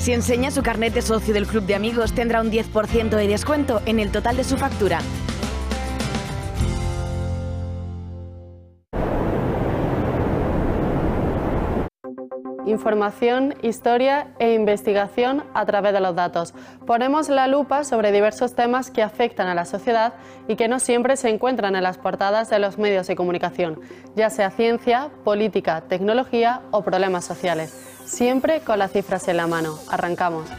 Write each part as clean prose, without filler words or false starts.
Si enseña su carnet de socio del Club de Amigos, tendrá un 10% de descuento en el total de su factura. Información, historia e investigación a través de los datos. Ponemos la lupa sobre diversos temas que afectan a la sociedad y que no siempre se encuentran en las portadas de los medios de comunicación, ya sea ciencia, política, tecnología o problemas sociales. Siempre con las cifras en la mano. Arrancamos.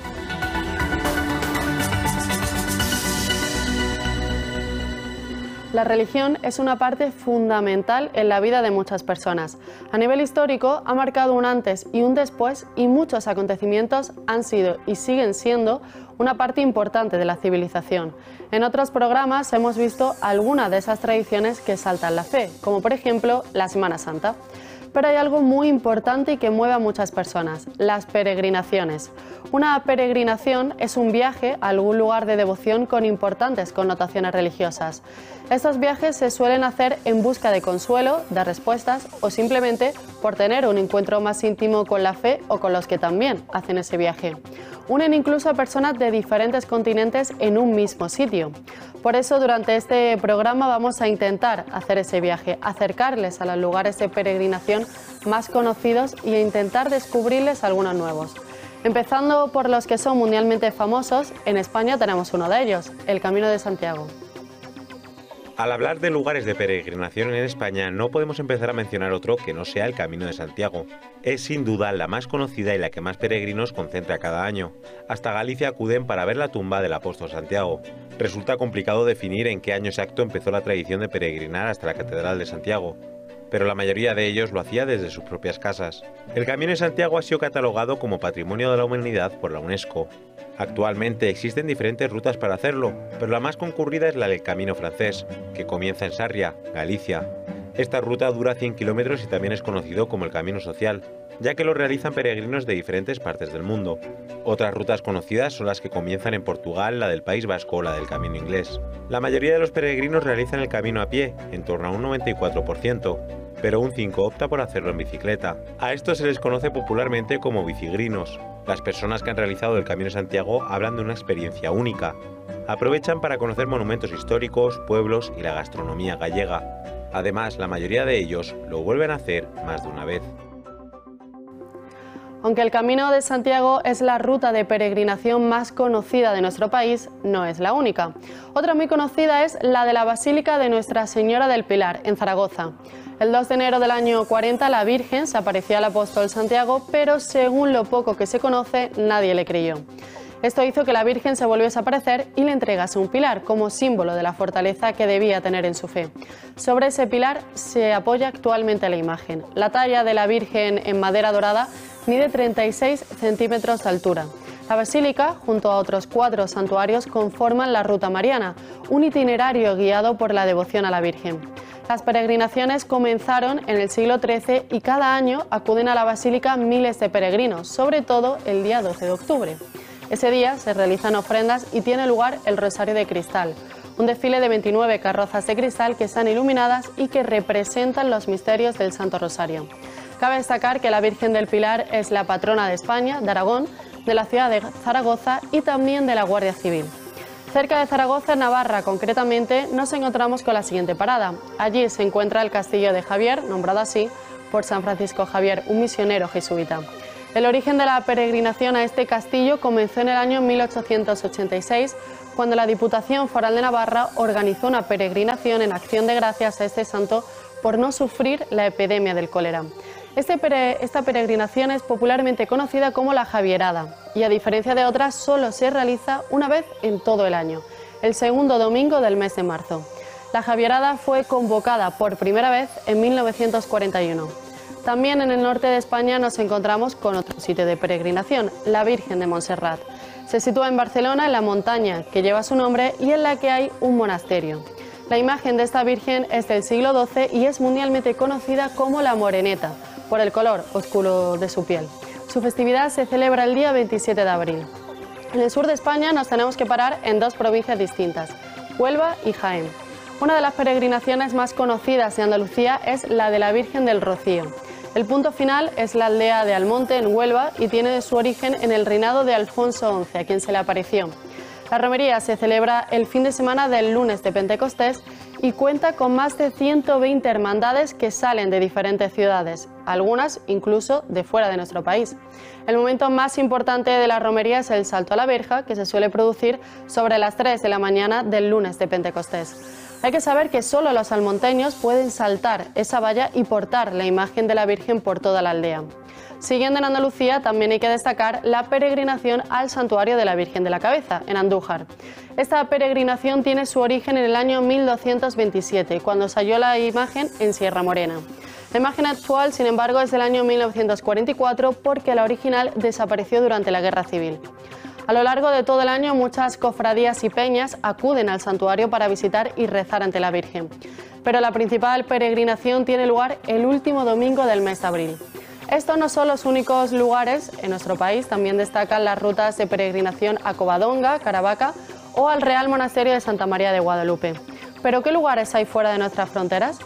La religión es una parte fundamental en la vida de muchas personas. A nivel histórico ha marcado un antes y un después y muchos acontecimientos han sido y siguen siendo una parte importante de la civilización. En otros programas hemos visto algunas de esas tradiciones que exaltan la fe, como por ejemplo la Semana Santa. Pero hay algo muy importante y que mueve a muchas personas, las peregrinaciones. Una peregrinación es un viaje a algún lugar de devoción con importantes connotaciones religiosas. Estos viajes se suelen hacer en busca de consuelo, de respuestas o simplemente por tener un encuentro más íntimo con la fe o con los que también hacen ese viaje. Unen incluso a personas de diferentes continentes en un mismo sitio. Por eso durante este programa vamos a intentar hacer ese viaje, acercarles a los lugares de peregrinación más conocidos y a intentar descubrirles algunos nuevos. Empezando por los que son mundialmente famosos, en España tenemos uno de ellos, el Camino de Santiago. Al hablar de lugares de peregrinación en España, no podemos empezar a mencionar otro que no sea el Camino de Santiago. Es sin duda la más conocida y la que más peregrinos concentra cada año. Hasta Galicia acuden para ver la tumba del apóstol Santiago. Resulta complicado definir en qué año exacto empezó la tradición de peregrinar hasta la Catedral de Santiago, pero la mayoría de ellos lo hacía desde sus propias casas. El Camino de Santiago ha sido catalogado como Patrimonio de la Humanidad por la UNESCO. Actualmente existen diferentes rutas para hacerlo, pero la más concurrida es la del Camino francés, que comienza en Sarria, Galicia. Esta ruta dura 100 kilómetros y también es conocido como el Camino Social, ya que lo realizan peregrinos de diferentes partes del mundo. Otras rutas conocidas son las que comienzan en Portugal, la del País Vasco o la del Camino Inglés. La mayoría de los peregrinos realizan el camino a pie, en torno a un 94%, pero un 5% opta por hacerlo en bicicleta. A estos se les conoce popularmente como bicigrinos. Las personas que han realizado el Camino de Santiago hablan de una experiencia única. Aprovechan para conocer monumentos históricos, pueblos y la gastronomía gallega. Además, la mayoría de ellos lo vuelven a hacer más de una vez. Aunque el Camino de Santiago es la ruta de peregrinación más conocida de nuestro país, no es la única. Otra muy conocida es la de la Basílica de Nuestra Señora del Pilar, en Zaragoza. El 2 de enero del año 40 la Virgen se apareció al apóstol Santiago, pero según lo poco que se conoce, nadie le creyó. Esto hizo que la Virgen se volviese a aparecer y le entregase un pilar como símbolo de la fortaleza que debía tener en su fe. Sobre ese pilar se apoya actualmente la imagen. La talla de la Virgen en madera dorada mide 36 centímetros de altura. La basílica, junto a otros 4 santuarios, conforman la Ruta Mariana, un itinerario guiado por la devoción a la Virgen. Las peregrinaciones comenzaron en el siglo XIII y cada año acuden a la basílica miles de peregrinos, sobre todo el día 12 de octubre. Ese día se realizan ofrendas y tiene lugar el Rosario de Cristal, un desfile de 29 carrozas de cristal que están iluminadas y que representan los misterios del Santo Rosario. Cabe destacar que la Virgen del Pilar es la patrona de España, de Aragón, de la ciudad de Zaragoza y también de la Guardia Civil. Cerca de Zaragoza, Navarra, concretamente, nos encontramos con la siguiente parada. Allí se encuentra el Castillo de Javier, nombrado así por San Francisco Javier, un misionero jesuita. El origen de la peregrinación a este castillo comenzó en el año 1886, cuando la Diputación Foral de Navarra organizó una peregrinación en acción de gracias a este santo por no sufrir la epidemia del cólera. Esta peregrinación es popularmente conocida como la Javierada y, a diferencia de otras, solo se realiza una vez en todo el año, el segundo domingo del mes de marzo. La Javierada fue convocada por primera vez en 1941. También en el norte de España nos encontramos con otro sitio de peregrinación, la Virgen de Montserrat. Se sitúa en Barcelona, en la montaña que lleva su nombre y en la que hay un monasterio. La imagen de esta Virgen es del siglo XII y es mundialmente conocida como la Moreneta, por el color oscuro de su piel. Su festividad se celebra el día 27 de abril. En el sur de España nos tenemos que parar en 2 provincias distintas, Huelva y Jaén. Una de las peregrinaciones más conocidas de Andalucía es la de la Virgen del Rocío. El punto final es la aldea de Almonte, en Huelva, y tiene su origen en el reinado de Alfonso XI, a quien se le apareció. La romería se celebra el fin de semana del lunes de Pentecostés y cuenta con más de 120 hermandades que salen de diferentes ciudades, algunas incluso de fuera de nuestro país. El momento más importante de la romería es el salto a la verja, que se suele producir sobre las 3 de la mañana del lunes de Pentecostés. Hay que saber que solo los almonteños pueden saltar esa valla y portar la imagen de la Virgen por toda la aldea. Siguiendo en Andalucía, también hay que destacar la peregrinación al Santuario de la Virgen de la Cabeza, en Andújar. Esta peregrinación tiene su origen en el año 1227, cuando se halló la imagen en Sierra Morena. La imagen actual, sin embargo, es del año 1944 porque la original desapareció durante la Guerra Civil. A lo largo de todo el año, muchas cofradías y peñas acuden al santuario para visitar y rezar ante la Virgen. Pero la principal peregrinación tiene lugar el último domingo del mes de abril. Estos no son los únicos lugares en nuestro país, también destacan las rutas de peregrinación a Covadonga, Caravaca o al Real Monasterio de Santa María de Guadalupe. ¿Pero qué lugares hay fuera de nuestras fronteras?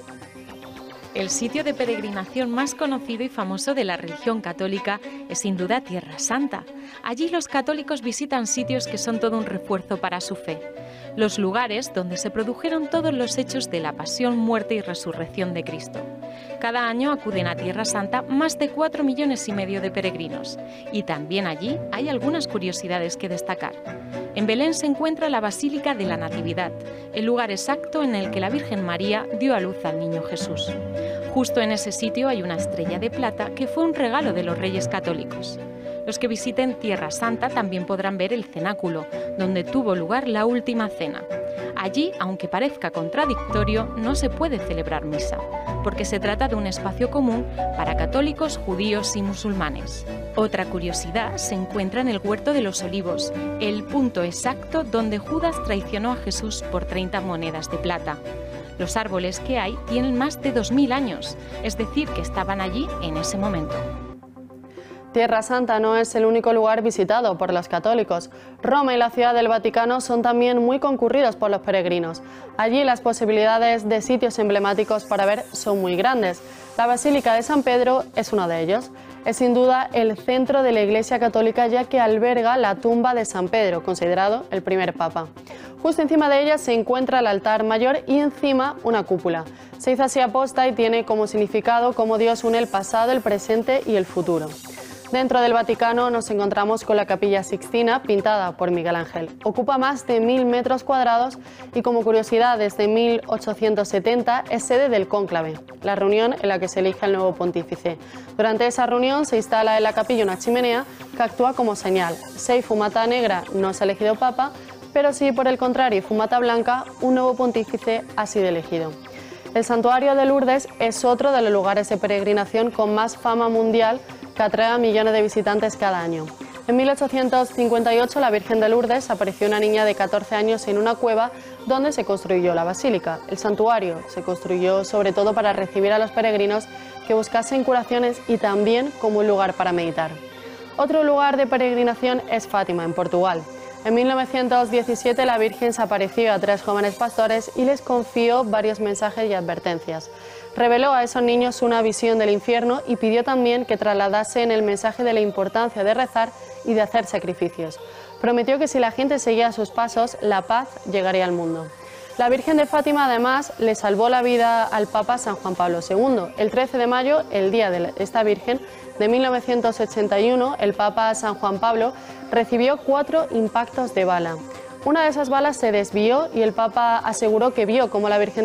El sitio de peregrinación más conocido y famoso de la religión católica es sin duda Tierra Santa. Allí los católicos visitan sitios que son todo un refuerzo para su fe. Los lugares donde se produjeron todos los hechos de la pasión, muerte y resurrección de Cristo. Cada año acuden a Tierra Santa más de 4,5 millones de peregrinos. Y también allí hay algunas curiosidades que destacar. En Belén se encuentra la Basílica de la Natividad, el lugar exacto en el que la Virgen María dio a luz al niño Jesús. Justo en ese sitio hay una estrella de plata que fue un regalo de los Reyes Católicos. Los que visiten Tierra Santa también podrán ver el cenáculo, donde tuvo lugar la última cena. Allí, aunque parezca contradictorio, no se puede celebrar misa, porque se trata de un espacio común para católicos, judíos y musulmanes. Otra curiosidad se encuentra en el Huerto de los Olivos, el punto exacto donde Judas traicionó a Jesús por 30 monedas de plata. Los árboles que hay tienen más de 2000 años, es decir, que estaban allí en ese momento. Tierra Santa no es el único lugar visitado por los católicos. Roma y la Ciudad del Vaticano son también muy concurridos por los peregrinos. Allí las posibilidades de sitios emblemáticos para ver son muy grandes. La Basílica de San Pedro es uno de ellos. Es sin duda el centro de la Iglesia Católica, ya que alberga la tumba de San Pedro, considerado el primer papa. Justo encima de ella se encuentra el altar mayor y encima una cúpula. Se hizo así aposta y tiene como significado cómo Dios une el pasado, el presente y el futuro. Dentro del Vaticano nos encontramos con la Capilla Sixtina, pintada por Miguel Ángel. Ocupa más de 1000 metros cuadrados y, como curiosidad, desde 1870 es sede del cónclave, la reunión en la que se elige al nuevo pontífice. Durante esa reunión se instala en la capilla una chimenea que actúa como señal. Si hay fumata negra, no se ha elegido papa, pero si por el contrario hay fumata blanca, un nuevo pontífice ha sido elegido. El santuario de Lourdes es otro de los lugares de peregrinación con más fama mundial, que atrae a millones de visitantes cada año. En 1858 la Virgen de Lourdes apareció una niña de 14 años en una cueva donde se construyó la basílica. El santuario se construyó sobre todo para recibir a los peregrinos que buscasen curaciones y también como un lugar para meditar. Otro lugar de peregrinación es Fátima, en Portugal. En 1917 la Virgen se apareció a 3 jóvenes pastores y les confió varios mensajes y advertencias. Reveló a esos niños una visión del infierno y pidió también que trasladasen el mensaje de la importancia de rezar y de hacer sacrificios. Prometió que si la gente seguía sus pasos, la paz llegaría al mundo. La Virgen de Fátima además le salvó la vida al Papa San Juan Pablo II. El 13 de mayo, el día de esta Virgen, de 1981, el Papa San Juan Pablo recibió 4 impactos de bala. Una de esas balas se desvió y el Papa aseguró que vio cómo la Virgen